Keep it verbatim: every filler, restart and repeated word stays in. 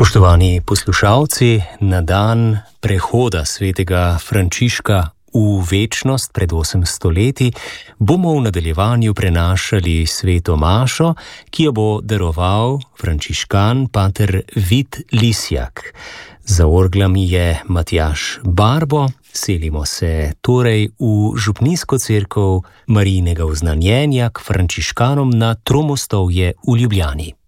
Spoštovani poslušalci, na dan prehoda svetega Frančiška v večnost pred osemsto leti bomo v nadaljevanju prenašali sveto mašo, ki jo bo daroval frančiškan pater Vid Lisjak. Za orglami je Matjaž Barbo. Selimo se torej v župnijsko cerkev Marijinega oznanjenja k frančiškanom na Tromostovje v Ljubljani.